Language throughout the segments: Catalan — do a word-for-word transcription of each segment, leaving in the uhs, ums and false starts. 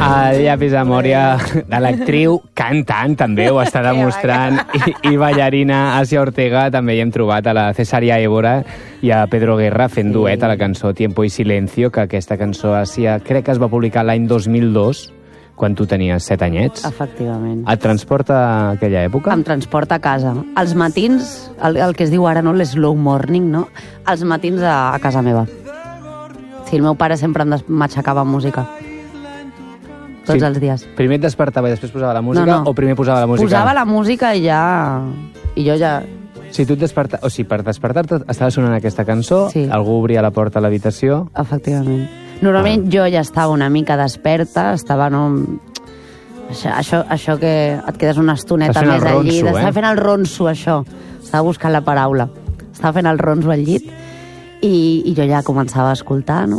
El llapis de memòria de l'actriu, cantant també ho està demostrant, i, i ballarina Asia Ortega. També hi hem trobat a la Cesaria Évora i a Pedro Guerra fent sí. duet a la cançó Tiempo y Silencio, que aquesta cançó Asia crec que es va publicar l'any dos mil dos, quan tu tenies set anyets. Efectivament. Et transporta a aquella època? Em transporta a casa. Els matins, el, el que es diu ara, no, l'slow morning, no? Els matins a, a casa meva. Sí, el meu pare sempre em des- m'aixecava amb música. Tots Sí. els dies. Primer et despertava i després posava la música, No, no. o primer posava la música? Posava la música i ja... I jo ja... Si tu et desperta... O sigui, per despertar-te estava sonant aquesta cançó, Sí. algú obria la porta a l'habitació... Efectivament. Normalment jo ja estava una mica desperta, estava, no... Això, això, això que et quedes una estoneta Estàs fent més el al llit. ronso, eh? Estava fent el ronso, això. Estava buscant la paraula. Estava fent el ronso al llit i, i jo ja començava a escoltar, no?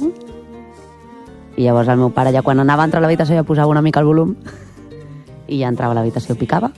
I llavors el meu pare ja quan anava a entrar a l'habitació ja posava una mica el volum i ja entrava a l'habitació, picava.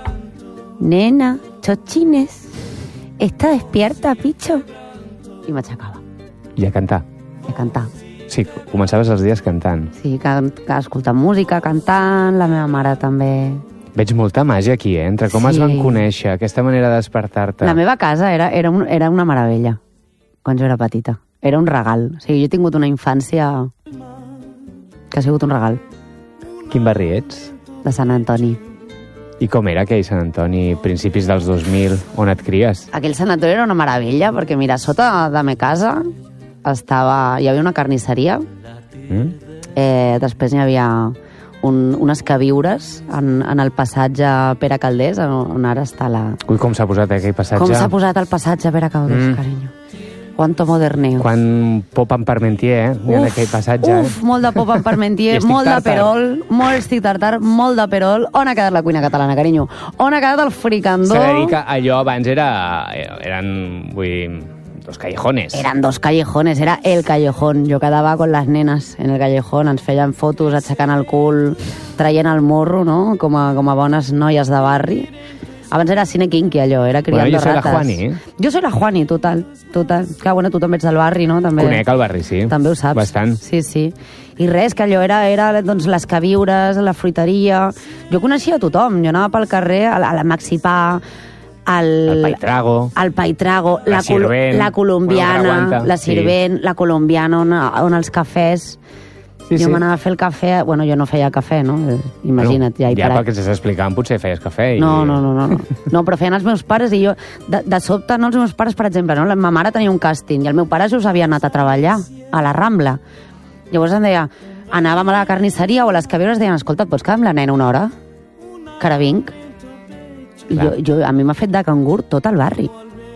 Nena, chochines, ¿está despierta, picho? I m'aixecava. I a cantar. I a cantar. Sí, començaves els dies cantant. Sí, can, escoltant música, cantant, la meva mare també. Veig molta màgia aquí, eh? Entre com Sí. es van conèixer, aquesta manera de despertar-te. La meva casa era, era, un, era una meravella, quan jo era petita. Era un regal. O sigui, jo he tingut una infància que ha sigut un regal, Quin barri ets? de Sant Antoni. I com era aquell Sant Antoni, principis dels dos mil, on et cries? Aquell Sant Antoni era una meravella, perquè mira, sota de ma casa estava, hi havia una carnisseria, Mm? eh, després hi havia un, unes queviures en, en el passatge Pere Calders, on, on ara està la... Ui, com s'ha posat aquell passatge. Com s'ha posat el passatge Pere Calders, Mm. mm. carinyo. Quanto moderneo. Quan pop en Parmentier, eh? Uf, en aquell passatge. Uf, molt de pop en Parmentier, I estic molt tartar. de perol, molt estic tartar, molt de perol. On ha quedat la cuina catalana, carinyo? On ha quedat el fricandó? S'ha de dir que allò abans era... eren, vull dir, dos callejones. Eran dos callejones, era el callejón. Jo quedava con les nenes en el callejón, ens feien fotos aixecant el cul, traient el morro, no?, com a, com a bones noies de barri. Abans era cine kinky, allò, era criando Bueno, jo soy la rates. Juani, eh? Jo soy la Juani, total, total. Que, bueno, tu també ets del barri, no? També. Conec el barri, sí. També ho saps. Bastant. Sí, sí. I res, que allò era, era doncs, les queviures, la fruiteria... Jo coneixia a tothom. Jo anava pel carrer, a la, a la Maxipà, al... El Paitrago. El Paitrago, La la, col Sirvent. la colombiana, Bueno, encara aguanta. la Sirvent, sí. La colombiana, on, on els cafès... Sí, jo sí. m'anava a fer el cafè... Bueno, jo no feia cafè, no? Eh, Imagina't, ja hi Ja parat. pel que estàs explicant, potser feies cafè. I... No, no, no, no, no. No, però feien els meus pares i jo... De, de sobte, no els meus pares, per exemple, no? La ma mare tenia un càsting i el meu pare just havia anat a treballar a la Rambla. Llavors em deia... Anàvem a la carnisseria o a les queviures deien, escolta, et pots quedar amb la nena una hora? Que ara vinc. I jo, jo, a mi m'ha fet de cangur tot el barri.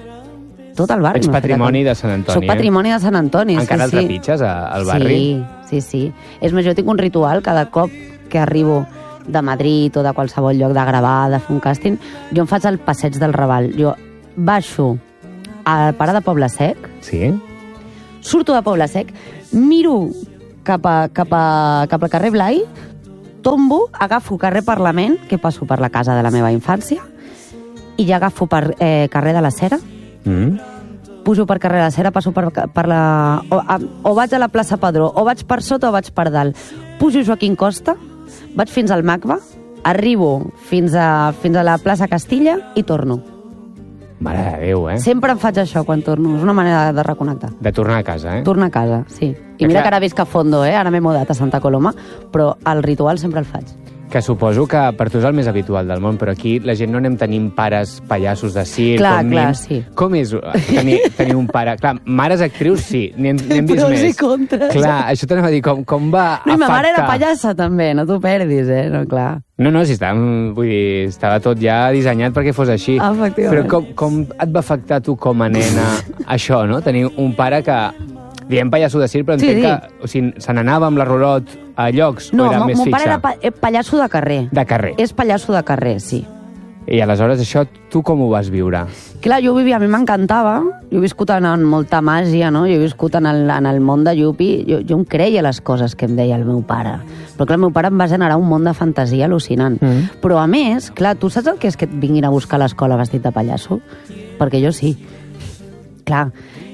Tot el barri. Ets m'ha fet patrimoni cangur. de Sant Antoni, Soc patrimoni de Sant Antoni, Encara sí, el sí. trepitges a- al barri? Sí, sí, sí. És més, jo tinc un ritual cada cop que arribo de Madrid o de qualsevol lloc de gravar, de fer un càsting, jo em faig el passeig del Raval. Jo baixo al Pare de Poble Sec, Sí? surto de Poble Sec, miro cap, a, cap, a, cap al carrer Blai, tombo, agafo carrer Parlament, que passo per la casa de la meva infància, i ja agafo per eh, carrer de la Cera, Mm? pujo per carrer de la Cera, passo per, per la... O, a, o vaig a la plaça Padró, o vaig per sota o vaig per dalt. Pujo Joaquim Costa, vaig fins al Macba, arribo fins a, fins a la plaça Castilla i torno. Mare de Déu, eh? Sempre em faig això quan torno, és una manera de reconnectar. De tornar a casa, eh? Tornar a casa, sí. I Que mira clar- que ara visc a Fondo, eh? Ara m'he mudat a Santa Coloma, però el ritual sempre el faig. Que suposo que per tu és el més habitual del món, però aquí la gent no anem tenint pares pallassos de circ, Clar, com clar, nims. sí. Com és tenir, tenir un pare? Clar, mares actrius sí, n'hem n'hem vist Pros i més. contres. Clar, això t'anava a dir, com, com va No, i ma mare era afectar? pallassa, també, no t'ho perdis, eh? No, clar. No, no, si estava, vull dir, estava tot ja dissenyat perquè fos així. Efectivament. Però com, com et va afectar tu com a nena això, no? Tenir un pare que, diem pallasso de circ, però Sí, entenc sí. que o sigui, se n'anava amb la Rorot a llocs No, o era mo- més mon fixa? pare era pa eh, pallasso de carrer. De carrer. És pallasso de carrer, sí. I aleshores això, tu com ho vas viure? Clar, jo vivia, a mi m'encantava, jo he viscut en, en molta màgia, no? Jo he viscut en el, en el món de Yupi, jo, jo em creia les coses que em deia el meu pare. Però clar, el meu pare em va generar un món de fantasia al·lucinant. Mm. Però a més, clar, tu saps el que és que et vinguin a buscar a l'escola vestit de pallasso? Perquè jo sí. Clar,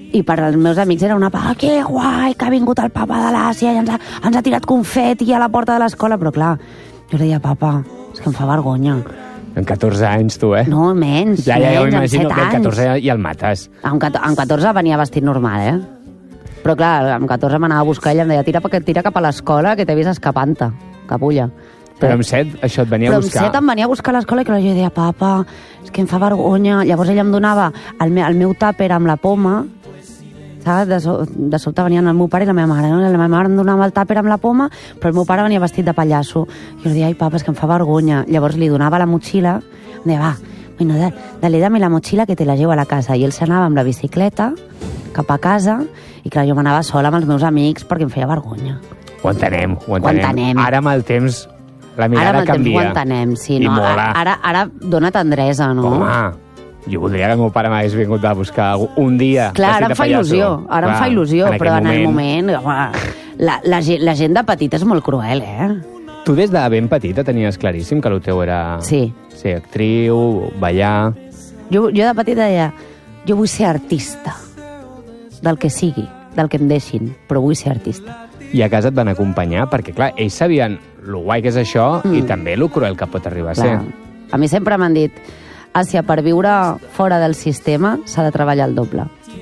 I per als meus amics era una paga, que guai, que ha vingut el papa de l'Àsia i ens ha, ens ha tirat confeti a la porta de l'escola. Però clar, jo deia, papa, és que em fa vergonya. En catorze anys, tu, eh? No, menys, ja, ja, ja menys, amb set que en catorze anys. i el mates. Amb catorze venia vestit normal, eh? Però clar, amb catorze m'anava a buscar i em deia, tira, tira cap a l'escola, que t'he vist escapant-te, capulla. Però amb set això et venia Però a buscar... Però amb set em venia a buscar a l'escola i clar, jo deia, papa, és que em fa vergonya. Llavors ella em donava el, me, el meu tàper amb la poma, saps? De, so, de sobte venien el meu pare i la meva mare. No? La meva mare em donava el tàper amb la poma, però el meu pare venia vestit de pallasso. I jo deia, ai, papa, és que em fa vergonya. Llavors li donava la motxilla, em deia, va, bueno, dale, dame la motxilla que te la llevo a la casa. I ell s'anava amb la bicicleta cap a casa i clar, jo m'anava sola amb els meus amics perquè em feia vergonya. Ho entenem, ho entenem. Ho entenem. Ara amb el temps la mirada ara canvia. Ara amb el temps ho entenem, sí. I No? mola. Ara, ara dona tendresa, no? Home, jo voldria que el meu pare m'hagués vingut a buscar un dia. Clar, ara em fa il·lusió, ara clar, em fa il·lusió, en però en el moment... Home, la, la, la gent de petit és molt cruel, eh? Tu des de ben petita tenies claríssim que el teu era sí. ser actriu, ballar... Jo, jo de petita deia, jo vull ser artista, del que sigui, del que em deixin, però vull ser artista. I a casa et van acompanyar, perquè clar, ells sabien lo guai que és això mm. i també lo cruel que pot arribar a clar. ser. A mi sempre m'han dit, Àsia, per viure fora del sistema s'ha de treballar el doble.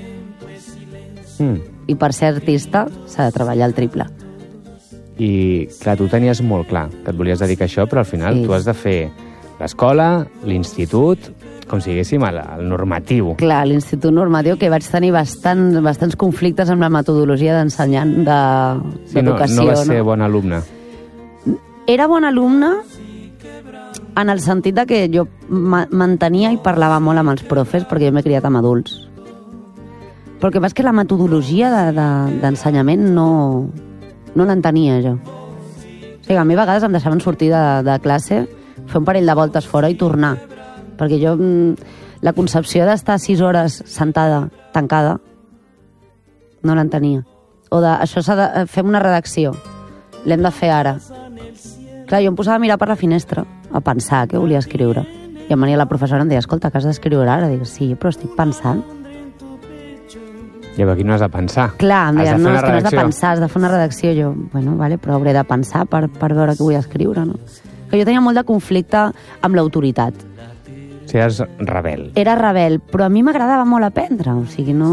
Mm. I per ser artista s'ha de treballar el triple. I, clar, tu tenies molt clar que et volies dedicar a això, però al final sí. tu has de fer l'escola, l'institut, com si diguéssim, el, el normatiu. Clar, l'institut normatiu, que vaig tenir bastant, bastants conflictes amb la metodologia d'ensenyant d'educació. Sí, no, no vas ser no? bon alumne. Era bon alumne en el sentit de que jo mantenia i parlava molt amb els profes, perquè jo m'he criat amb adults. Però el que passa és que la metodologia d'ensenyament de, de, no, no l'entenia jo. O sigui, a mi a vegades em deixaven sortir de, de classe, fer un parell de voltes fora i tornar. Perquè jo, la concepció d'estar sis hores sentada, tancada, no l'entenia. O de, això s'ha de fer una redacció, l'hem de fer ara. Clar, jo em posava a mirar per la finestra, a pensar què volia escriure. I em venia la professora i em deia, escolta, que has d'escriure ara? Dic, sí, però estic pensant. I aquí no has de pensar. Clar, em deia, no, és que no has de pensar, has de fer una redacció. Jo, bueno, vale, però hauré de pensar per, per veure què vull escriure, no? Que jo tenia molt de conflicte amb l'autoritat. Si eres rebel. Era rebel, però a mi m'agradava molt aprendre, o sigui, no...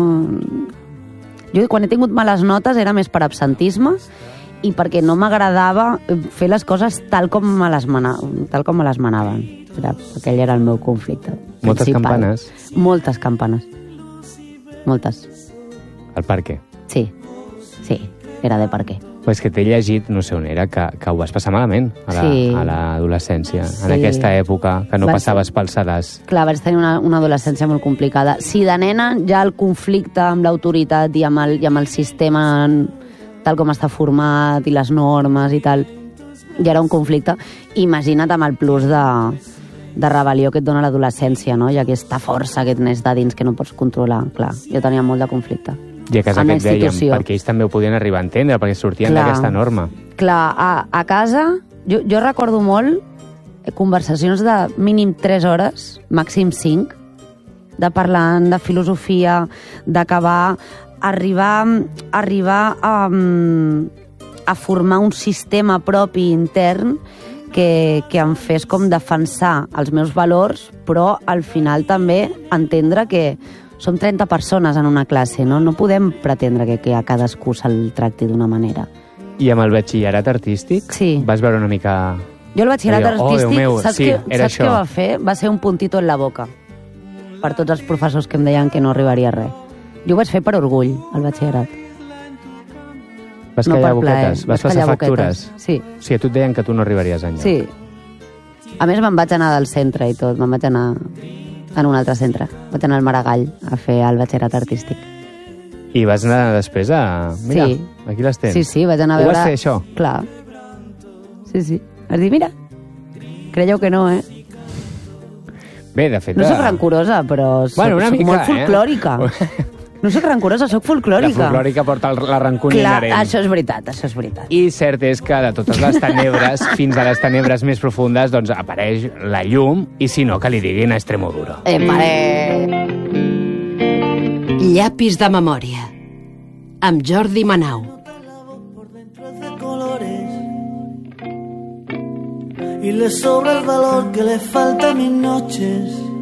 Jo quan he tingut males notes era més per absentisme i perquè no m'agradava fer les coses tal com me les, mana... tal com me les manaven. Era, aquell era el meu conflicte. Moltes principal. campanes? Moltes campanes. Moltes. El parque? Sí, sí, era de parque. Pues que t'he llegit, no sé on era, que, que ho vas passar malament a la, sí. a l'adolescència, sí. en aquesta època, que no vas passaves pel sedàs. Clar, vaig tenir una, una adolescència molt complicada. Si de nena ja el conflicte amb l'autoritat i, amb el, i amb el sistema tal com està format i les normes i tal, ja era un conflicte. Imagina't amb el plus de, de rebel·lió que et dona l'adolescència, no? I aquesta força que et neix de dins que no pots controlar. Clar, jo tenia molt de conflicte. I a casa què et dèiem? Perquè ells també ho podien arribar a entendre, perquè sortien d'aquesta norma. Clar, a, a casa jo, jo recordo molt conversacions de mínim tres hores, màxim cinc, de parlant de filosofia, d'acabar, arribar, arribar a, a formar un sistema propi intern que, que em fes com defensar els meus valors, però al final també entendre que som trenta persones en una classe, no? No podem pretendre que, que a cadascú se'l tracti d'una manera. I amb el batxillerat artístic sí. vas veure una mica... Jo el batxillerat artístic, oh, meu, saps, sí, que, saps què va fer? Va ser un puntito en la boca per tots els professors que em deien que no arribaria a res. Jo ho vaig fer per orgull, el batxillerat. Vas callar no boquetes? Vas passar factures? Boquetes. Sí. O sigui, a tu et deien que tu no arribaries enlloc. Sí. A més, me'n vaig anar del centre i tot, me'n vaig anar en un altre centre. Vaig anar al Maragall a fer el batxillerat artístic. I vas anar després a... Mira, sí. aquí les tens. Sí, sí, vaig anar a veure... veure... Ho vas fer, això? Clar. Sí, sí. Vas dir, mira, creieu que no, eh? Bé, de fet... No soc rancorosa, però soc, bueno, una soc mica, molt folclòrica. Eh? No soc rancorosa, soc folclòrica. La folclòrica porta la rancúnia Clar, inherent. això és veritat, això és veritat. I cert és que de totes les tenebres, fins a les tenebres més profundes, doncs apareix la llum, i si no, que li diguin a Extremoduro. Eh, pare... Llapis de memòria, amb Jordi Manau. Y le sobra el valor que le falta a mis noches.